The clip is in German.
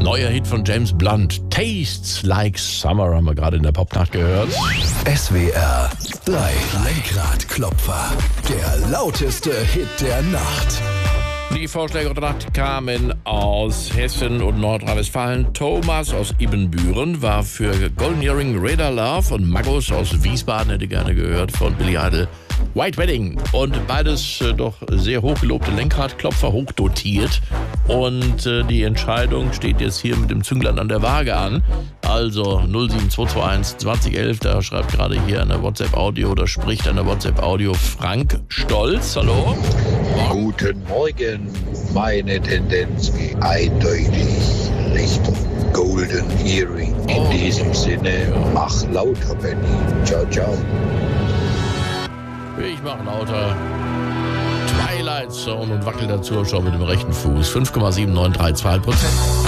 neuer Hit von James Blunt. Tastes Like Summer haben wir gerade in der Popnacht gehört. SWR 3 Lenkradklopfer. Der lauteste Hit der Nacht. Die Vorschläge der Nacht kamen aus Hessen und Nordrhein-Westfalen. Thomas aus Ibbenbüren war für Golden Earring Radar Love und Magus aus Wiesbaden hätte gerne gehört von Billy Idol White Wedding. Und beides doch sehr hochgelobte Lenkradklopfer, hochdotiert. Und die Entscheidung steht jetzt hier mit dem Zünglein an der Waage an. Also 07221 2011, da schreibt gerade hier eine WhatsApp-Audio oder spricht eine WhatsApp-Audio Frank Stolz. Hallo? Guten Morgen, meine Tendenz geht eindeutig Richtung Golden Earring. In diesem Sinne, mach lauter, Benny. Ciao, ciao. Ich mache lauter Twilight Zone und wackel dazu schon mit dem rechten Fuß. 5,7932%.